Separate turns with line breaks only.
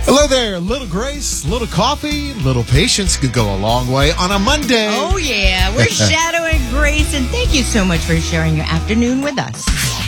Hello there, little grace, little coffee, little patience could go a long way on a Monday.
Oh, yeah. We're Shadow and Grace, and thank you so much for sharing your afternoon with us.